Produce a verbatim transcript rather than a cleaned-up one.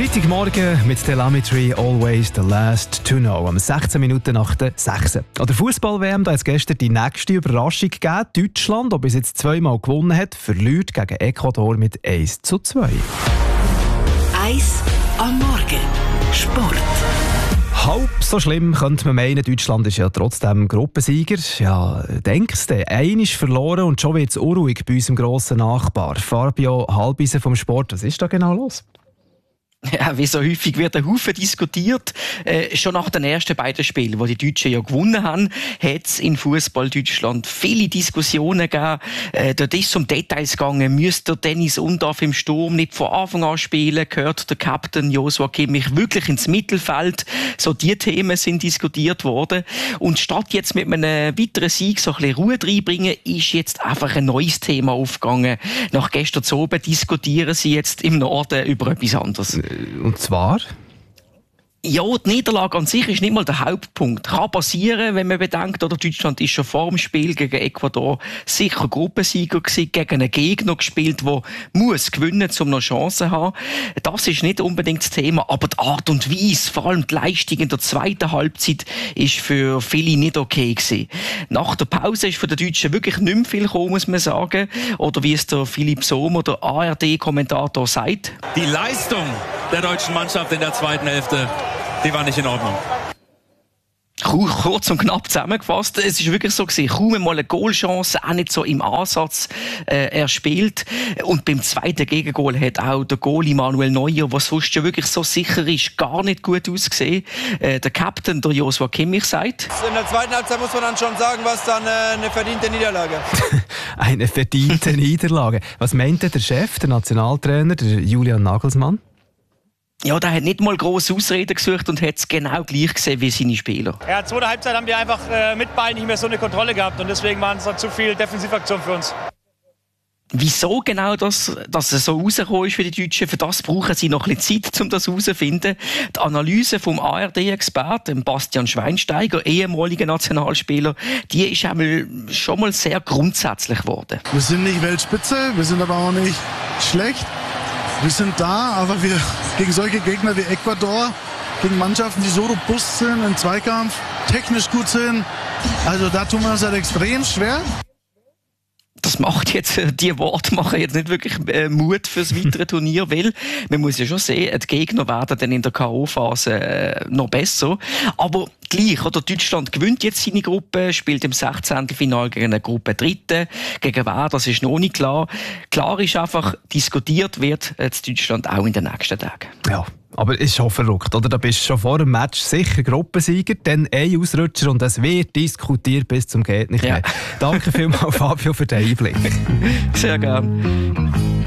Freitagmorgen mit Telemetry Always the Last to Know. Um sechzehn Minuten nach der sechs. An der Fußball-W M da hat es gestern die nächste Überraschung gegeben. Deutschland, das bis jetzt zweimal gewonnen hat, verliert gegen Ecuador mit eins zu zwei. eins am Morgen. Sport. Halb so schlimm könnte man meinen, Deutschland ist ja trotzdem Gruppensieger. Ja, denkst du, einer ist verloren und schon wird es unruhig bei unserem grossen Nachbar. Fabio Halbisen vom Sport, was ist da genau los? Ja, wie so häufig wird ein Haufen diskutiert. Äh, schon nach den ersten beiden Spielen, wo die Deutschen ja gewonnen haben, hat es in Fußball Deutschland viele Diskussionen gegeben. Äh, dort ist es um Details gegangen. Müsste Dennis Undaff im Sturm nicht von Anfang an spielen? Gehört der Captain Joshua Kimmich wirklich ins Mittelfeld? So die Themen sind diskutiert worden. Und statt jetzt mit einem weiteren Sieg so ein bisschen Ruhe reinbringen, ist jetzt einfach ein neues Thema aufgegangen. Nach gestern Abend diskutieren sie jetzt im Norden über etwas anderes. Und zwar? Ja, die Niederlage an sich ist nicht mal der Hauptpunkt. Kann passieren, wenn man bedenkt, oder Deutschland ist schon vor dem Spiel gegen Ecuador sicher Gruppensieger gewesen, gegen einen Gegner gespielt, der muss gewinnen, um noch Chancen zu haben. Das ist nicht unbedingt das Thema, aber die Art und Weise, vor allem die Leistung in der zweiten Halbzeit, ist für viele nicht okay gewesen. Nach der Pause ist für die Deutschen wirklich nicht mehr viel gekommen, muss man sagen. Oder wie es der Philipp Sommer, der A R D-Kommentator, sagt. Die Leistung der deutschen Mannschaft in der zweiten Hälfte, die war nicht in Ordnung. Kurz und knapp zusammengefasst, es ist wirklich so gewesen, kaum mal eine Goalchance, auch nicht so im Ansatz äh, erspielt. Und beim zweiten Gegengol hat auch der Goalie Manuel Neuer, was sonst ja wirklich so sicher ist, gar nicht gut ausgesehen. Äh, der Captain, der Joshua Kimmich, sagt: In der zweiten Halbzeit muss man dann schon sagen, was dann äh, eine verdiente Niederlage. Eine verdiente Niederlage. Was meint der Chef, der Nationaltrainer, der Julian Nagelsmann? Ja, der hat nicht mal grosse Ausreden gesucht und hat es genau gleich gesehen wie seine Spieler. Ja, zweite Halbzeit haben wir einfach äh, mit Ball nicht mehr so eine Kontrolle gehabt und deswegen waren es dann zu viel Defensivaktion für uns. Wieso genau das, dass es so rausgekommen ist für die Deutschen, für das brauchen sie noch ein bisschen Zeit, um das herauszufinden. Die Analyse vom A R D-Experten Bastian Schweinsteiger, ehemaliger Nationalspieler, die ist einmal schon mal sehr grundsätzlich geworden. Wir sind nicht Weltspitze, wir sind aber auch nicht schlecht. Wir sind da, aber wir gegen solche Gegner wie Ecuador, gegen Mannschaften, die so robust sind, im Zweikampf, technisch gut sind, also da tun wir uns halt extrem schwer. Das macht jetzt, die Worte machen jetzt nicht wirklich äh, Mut fürs weitere Turnier, weil man muss ja schon sehen, die Gegner werden dann in der K O-Phase äh, noch besser. Aber gleich, oder? Deutschland gewinnt jetzt seine Gruppe, spielt im Sechzehntelfinale gegen eine Gruppe Dritte. Gegen wer, das ist noch nicht klar. Klar ist einfach, diskutiert wird jetzt Deutschland auch in den nächsten Tagen. Ja. Aber es ist schon verrückt, oder? Da bist du schon vor dem Match sicher Gruppensieger, dann ein Ausrutscher und es wird diskutiert bis zum geht nicht mehr. Ja. Danke vielmals, Fabio, für den Einblick. Sehr gerne.